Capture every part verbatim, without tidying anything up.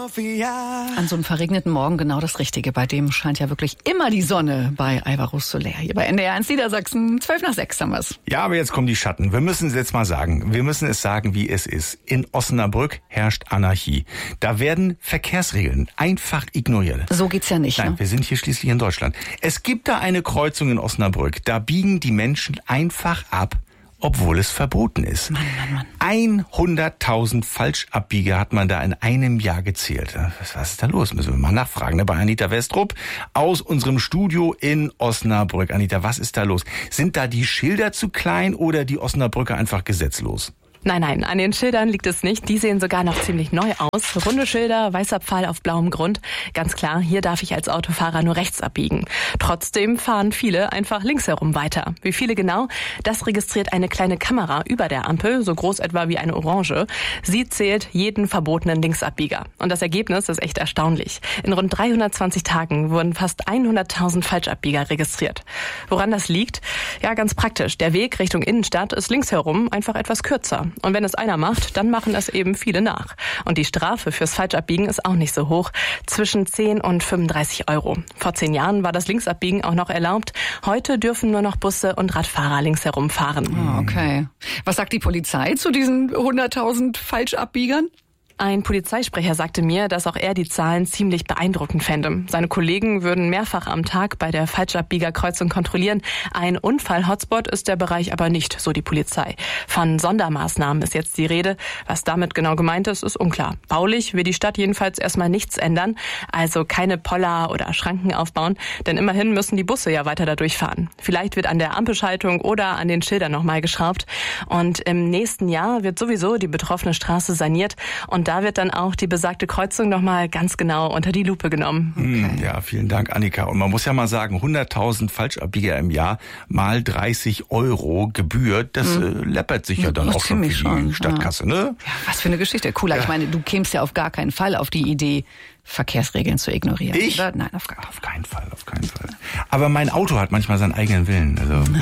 Sophia. An so einem verregneten Morgen genau das Richtige. Bei dem scheint ja wirklich immer die Sonne bei Alvaro Soler. Hier bei N D R eins Niedersachsen, zwölf nach sechs haben wir's. Ja, aber jetzt kommen die Schatten. Wir müssen es jetzt mal sagen. Wir müssen es sagen, wie es ist. In Osnabrück herrscht Anarchie. Da werden Verkehrsregeln einfach ignoriert. So geht's ja nicht. Nein, ne? wir sind hier schließlich in Deutschland. Es gibt da eine Kreuzung in Osnabrück. Da biegen die Menschen einfach ab, obwohl es verboten ist. Mann, Mann, Mann. hunderttausend Falschabbieger hat man da in einem Jahr gezählt. Was, was ist da los? Müssen wir mal nachfragen. Ne? Bei Anita Westrup aus unserem Studio in Osnabrück. Anita, was ist da los? Sind da die Schilder zu klein oder die Osnabrücker einfach gesetzlos? Nein, nein, an den Schildern liegt es nicht. Die sehen sogar noch ziemlich neu aus. Runde Schilder, weißer Pfahl auf blauem Grund. Ganz klar, hier darf ich als Autofahrer nur rechts abbiegen. Trotzdem fahren viele einfach links herum weiter. Wie viele genau? Das registriert eine kleine Kamera über der Ampel, so groß etwa wie eine Orange. Sie zählt jeden verbotenen Linksabbieger. Und das Ergebnis ist echt erstaunlich. In rund dreihundertzwanzig Tagen wurden fast hunderttausend Falschabbieger registriert. Woran das liegt? Ja, ganz praktisch. Der Weg Richtung Innenstadt ist links herum einfach etwas kürzer. Und wenn es einer macht, dann machen es eben viele nach. Und die Strafe fürs Falschabbiegen ist auch nicht so hoch. Zwischen zehn und fünfunddreißig Euro. Vor zehn Jahren war das Linksabbiegen auch noch erlaubt. Heute dürfen nur noch Busse und Radfahrer links herumfahren. Oh, okay. Was sagt die Polizei zu diesen hunderttausend Falschabbiegern? Ein Polizeisprecher sagte mir, dass auch er die Zahlen ziemlich beeindruckend fände. Seine Kollegen würden mehrfach am Tag bei der Falschabbiegerkreuzung kontrollieren. Ein Unfall-Hotspot ist der Bereich aber nicht, so die Polizei. Von Sondermaßnahmen ist jetzt die Rede. Was damit genau gemeint ist, ist unklar. Baulich will die Stadt jedenfalls erstmal nichts ändern, also keine Poller oder Schranken aufbauen, denn immerhin müssen die Busse ja weiter da durchfahren. Vielleicht wird an der Ampelschaltung oder an den Schildern nochmal geschraubt. Und im nächsten Jahr wird sowieso die betroffene Straße saniert und da wird dann auch die besagte Kreuzung nochmal ganz genau unter die Lupe genommen. Okay. Ja, vielen Dank, Annika. Und man muss ja mal sagen, hunderttausend Falschabbieger im Jahr mal dreißig Euro Gebühr, das mhm. äh, läppert sich ja dann das auch schon für die schon. Stadtkasse, ne? Ja, was für eine Geschichte. Cooler. Ja. Ich meine, du kämst ja auf gar keinen Fall auf die Idee, Verkehrsregeln zu ignorieren. Ich? Oder? Nein, auf gar keinen Fall. Auf keinen Fall, auf keinen Fall. Aber mein Auto hat manchmal seinen eigenen Willen.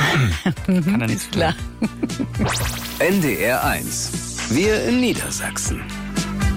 Also kann er nichts Klar. N D R eins. Wir in Niedersachsen.